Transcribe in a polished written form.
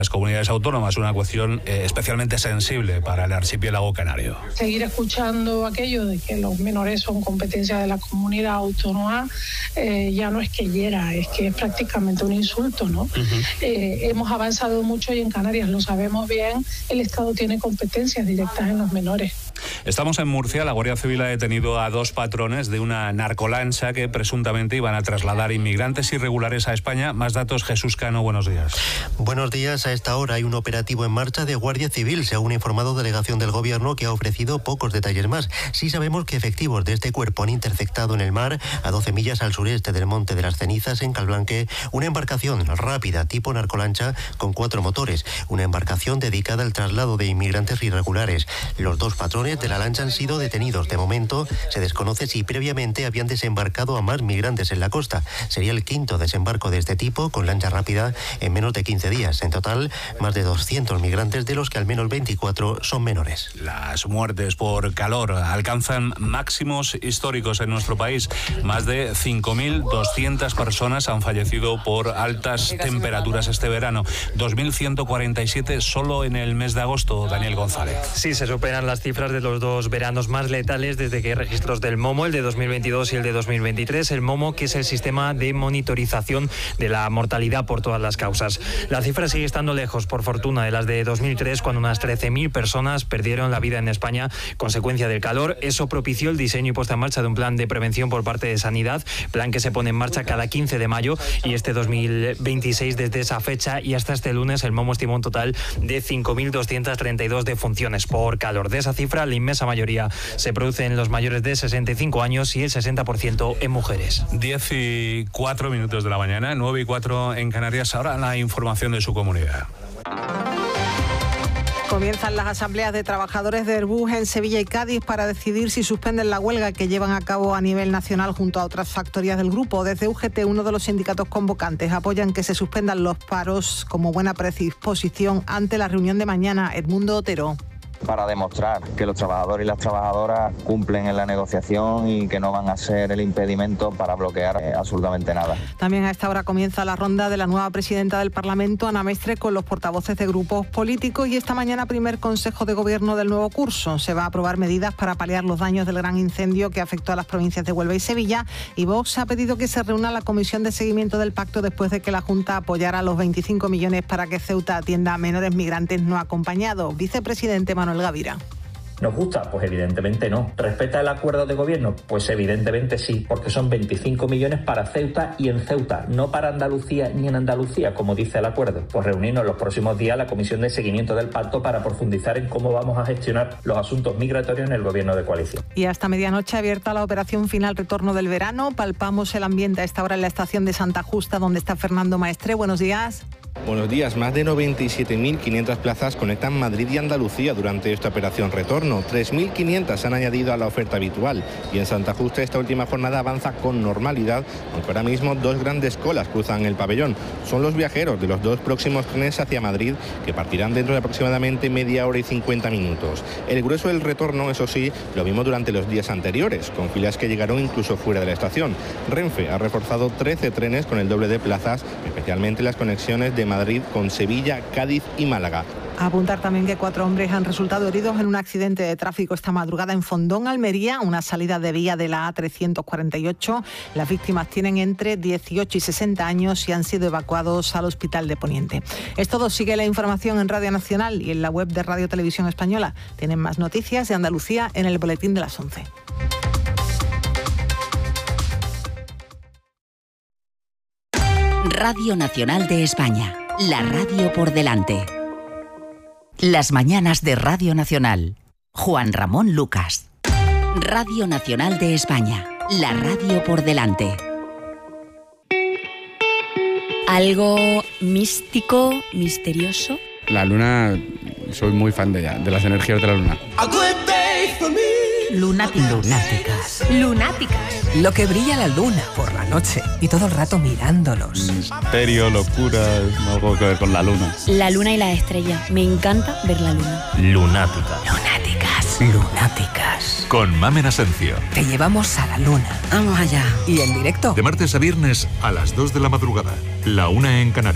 las comunidades autónomas, una cuestión especialmente sensible para el archipiélago canario. Seguir escuchando aquello de que los menores son competencia de la comunidad autónoma ya no es que hiera, es que es prácticamente un insulto, ¿no? Hemos avanzado mucho y en Canarias, lo sabemos bien, el Estado tiene competencias directas en los menores. Estamos en Murcia. La Guardia Civil ha detenido a 2 patrones de una narcolancha que presuntamente iban a trasladar inmigrantes irregulares a España. Más datos, Jesús Cano, buenos días. Buenos días. A esta hora hay un operativo en marcha de Guardia Civil, según ha informado delegación del Gobierno, que ha ofrecido pocos detalles más. Sí sabemos que efectivos de este cuerpo han interceptado en el mar, a 12 millas al sureste del Monte de las Cenizas, en Calblanque, una embarcación rápida tipo narcolancha con 4 motores, una embarcación dedicada al traslado de inmigrantes irregulares. Los 2 patrones de la lancha han sido detenidos. De momento se desconoce si previamente habían desembarcado a más migrantes en la costa. Sería el 5º desembarco de este tipo con lancha rápida en menos de 15 días. En total, más de 200 migrantes, de los que al menos 24 son menores. Las muertes por calor alcanzan máximos históricos en nuestro país. Más de 5.200 personas han fallecido por altas temperaturas este verano. 2.147 solo en el mes de agosto, Daniel González. Sí, se superan las cifras de los 2 veranos más letales desde que hay registros del MOMO, el de 2022 y el de 2023. El MOMO, que es el sistema de monitorización de la mortalidad por todas las causas. La cifra sigue estando lejos, por fortuna, de las de 2003, cuando unas 13.000 personas perdieron la vida en España consecuencia del calor. Eso propició el diseño y puesta en marcha de un plan de prevención por parte de Sanidad, plan que se pone en marcha cada 15 de mayo, y este 2026, desde esa fecha y hasta este lunes, el MOMO estimó un total de 5.232 defunciones por calor. De esa cifra, la inmensa mayoría se produce en los mayores de 65 años y el 60% en mujeres. 10:04 de la mañana, 9:04 en Canarias. Ahora la información de su comunidad. Comienzan las asambleas de trabajadores de Airbus en Sevilla y Cádiz para decidir si suspenden la huelga que llevan a cabo a nivel nacional junto a otras factorías del grupo. Desde UGT, uno de los sindicatos convocantes, apoyan que se suspendan los paros como buena predisposición ante la reunión de mañana. Edmundo Otero. Para demostrar que los trabajadores y las trabajadoras cumplen en la negociación y que no van a ser el impedimento para bloquear absolutamente nada. También a esta hora comienza la ronda de la nueva presidenta del Parlamento, Ana Mestre, con los portavoces de grupos políticos, y esta mañana primer Consejo de Gobierno del nuevo curso. Se va a aprobar medidas para paliar los daños del gran incendio que afectó a las provincias de Huelva y Sevilla, y Vox ha pedido que se reúna la comisión de seguimiento del pacto después de que la Junta apoyara los 25 millones para que Ceuta atienda a menores migrantes no acompañados. Vicepresidente Manuel Gavira. ¿Nos gusta? Pues evidentemente no. ¿Respeta el acuerdo de gobierno? Pues evidentemente sí, porque son 25 millones para Ceuta y en Ceuta, no para Andalucía ni en Andalucía, como dice el acuerdo. Pues reunirnos los próximos días la comisión de seguimiento del pacto para profundizar en cómo vamos a gestionar los asuntos migratorios en el gobierno de coalición. Y hasta medianoche abierta la operación final Retorno del Verano. Palpamos el ambiente a esta hora en la estación de Santa Justa, donde está Fernando Maestre. Buenos días. Buenos días. Más de 97.500 plazas conectan Madrid y Andalucía durante esta operación Retorno. 3.500 se han añadido a la oferta habitual, y en Santa Justa esta última jornada avanza con normalidad, aunque ahora mismo 2 grandes colas cruzan el pabellón. Son los viajeros de los 2 próximos trenes hacia Madrid, que partirán dentro de aproximadamente media hora y 50 minutos. El grueso del retorno, eso sí, lo vimos durante los días anteriores, con filas que llegaron incluso fuera de la estación. Renfe ha reforzado 13 trenes con el doble de plazas, especialmente las conexiones de Madrid con Sevilla, Cádiz y Málaga. Apuntar también que 4 hombres han resultado heridos en un accidente de tráfico esta madrugada en Fondón, Almería, una salida de vía de la A348. Las víctimas tienen entre 18 y 60 años y han sido evacuados al Hospital de Poniente. Es todo. Sigue la información en Radio Nacional y en la web de Radio Televisión Española. Tienen más noticias de Andalucía en el boletín de las 11. Radio Nacional de España, la radio por delante. Las mañanas de Radio Nacional. Juan Ramón Lucas. Radio Nacional de España, la radio por delante. Algo místico, misterioso. La luna, soy muy fan de ella, de las energías de la luna. Lunáticas. Lo que brilla la luna por la noche y todo el rato mirándolos. Misterio, locura, algo que ver con la luna. La luna y las estrellas. Me encanta ver la luna. Lunáticas. Con Mamen Asencio. Te llevamos a la luna. Vamos allá. Y en directo. De martes a viernes a las 2 de la madrugada. La 1 en Canarias.